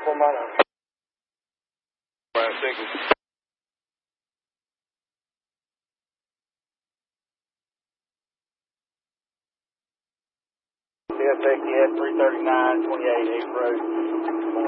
4 miles. I think it's... CSX, 339, 28, 8th Road.